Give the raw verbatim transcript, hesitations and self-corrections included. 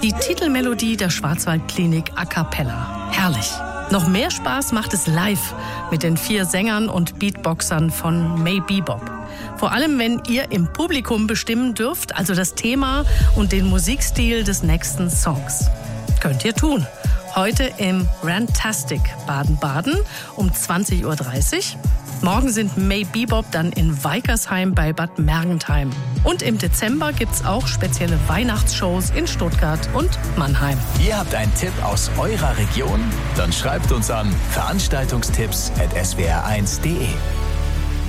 Die Titelmelodie der Schwarzwaldklinik a cappella. Herrlich. Noch mehr Spaß macht es live mit den vier Sängern und Beatboxern von May Bebop. Vor allem, wenn ihr im Publikum bestimmen dürft, also das Thema und den Musikstil des nächsten Songs. Könnt ihr tun. Heute im Rantastic Baden-Baden um zwanzig Uhr dreißig. Morgen sind May Bebop dann in Weikersheim bei Bad Mergentheim. Und im Dezember gibt's auch spezielle Weihnachtsshows in Stuttgart und Mannheim. Ihr habt einen Tipp aus eurer Region? Dann schreibt uns an veranstaltungstipps at s w r eins punkt d e.